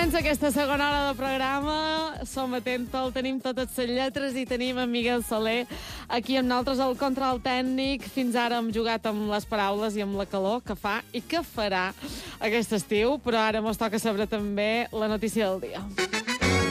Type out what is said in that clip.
Comença aquesta segona hora de programa. Som a Temple, tenim totes les lletres i tenim en Miguel Soler aquí amb nosaltres al control tècnic. Fins ara hem jugat amb les paraules i amb la calor que fa i que farà aquest estiu, però ara mos toca saber també la notícia del dia.